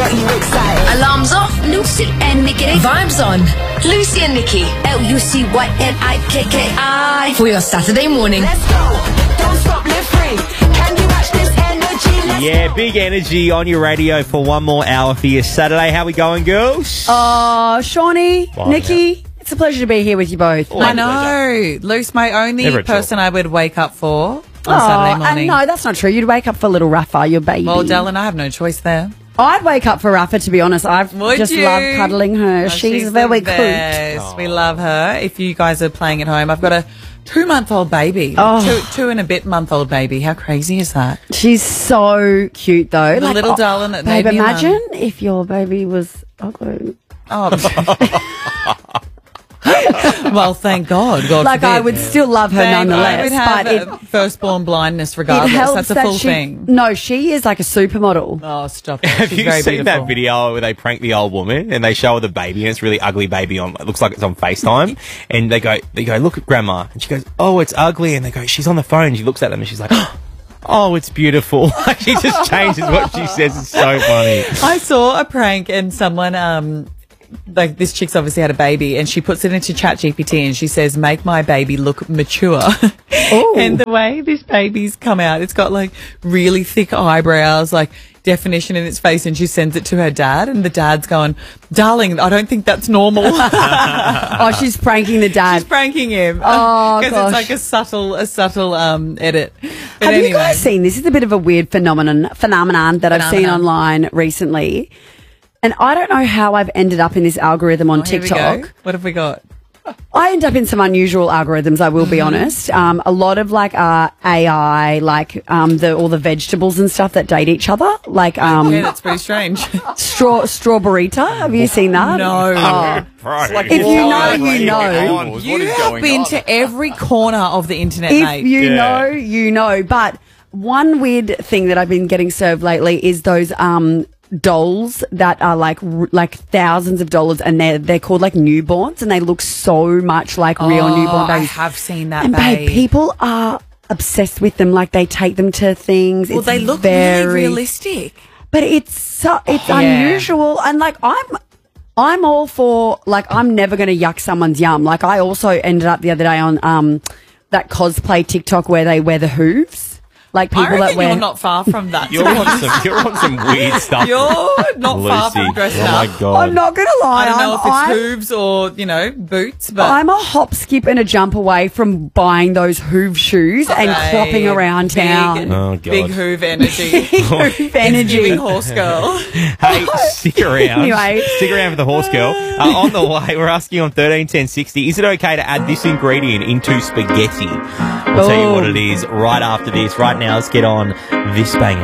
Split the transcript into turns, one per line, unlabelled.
got you excited.
Alarms off, Lucy and Nikki. Vibes on, Lucy and Nikki. LUCYNIKKI for your Saturday morning.
Let's go. Don't stop, live free. Can you match this energy?
Yeah, big energy on your radio for one more hour for your Saturday. How we going, girls?
Shawnee,
Wow,
Nikki, it's a pleasure to be here with you both.
Oh,
I know. Luce, my only
Never at all.
person I would wake up for on Saturday morning.
No, that's not true. You'd wake up for little Rafa, your baby.
Well, Dylan, I have no choice there.
I'd wake up for Rafa, to be honest. I've
Would
just
you?
loved cuddling her.
Oh,
she's very
the
cute.
best. We love her. If you guys are playing at home, I've got a 2-month-old baby.
Oh.
Two and a bit month old baby. How crazy is that?
She's so cute, though.
The little darling that
babe,
made me a mum.
imagine if your baby was ugly.
Oh. Well, thank God. God
Like,
forbid.
I would still love her
I
nonetheless.
would have
but
a firstborn blindness
it
regardless.
helps
That's a
that
full
she,
thing.
No, she is like a supermodel.
Oh, stop it.
Have
She's
you
very
seen
beautiful.
that video where they prank the old woman and they show her the baby and it's a really ugly baby on, it looks like it's on FaceTime, and they go, look at grandma, and she goes, oh, it's ugly, and they go, she's on the phone, she looks at them and she's like, oh, it's beautiful. Like, she just changes what she says. It's so funny.
I saw a prank and someone, like this chick's obviously had a baby and she puts it into ChatGPT and she says, make my baby look mature. And the way this baby's come out, it's got like really thick eyebrows, like definition in its face, and she sends it to her dad and the dad's going, darling, I don't think that's normal.
Oh, she's pranking the dad.
She's pranking him.
Oh,
Because
gosh.
it's like a subtle edit. But
Have
anyway.
you guys seen, this is a bit of a weird phenomenon that I've seen
Phenomenon.
online recently. And I don't know how I've ended up in this algorithm on
Here we
TikTok.
go. What have we got?
I end up in some unusual algorithms, I will be honest. A lot of like AI, like all the vegetables and stuff that date each other. Like
Yeah, that's pretty strange.
strawberryta. Have you seen that?
No.
Oh.
Bro.
If you know, you know.
You have been to every corner of the internet,
If
mate.
you
Yeah.
know, you know. But one weird thing that I've been getting served lately is those dolls that are like thousands of dollars, and they're called like newborns, and they look so much like real newborn
I
babies.
have seen that,
And
babe.
people are obsessed with them. Like, they take them to things.
Well,
It's
they look
very
really realistic.
but it's
Yeah.
unusual, and like I'm all for, like, I'm never going to yuck someone's yum. Like, I also ended up the other day on that cosplay TikTok where they wear the hooves. Like, people
I reckon
that wear.
you're not far from that.
You're on some weird stuff.
You're not far from
Lucy.
dressing
Oh my
up.
God.
I'm not going to lie.
I don't know if it's
I'm,
hooves or, boots, but
I'm a hop, skip, and a jump away from buying those Hoove shoes and
Babe,
cropping around
big,
town.
Oh, God.
Big hoove energy.
Hoove energy.
Giving horse girl.
Hey, stick around.
Anyway.
Stick around for the horse girl. On the way, we're asking on 131060, is it okay to add this ingredient into spaghetti? We'll tell you what it is right after this. Right now, let's get on this banger.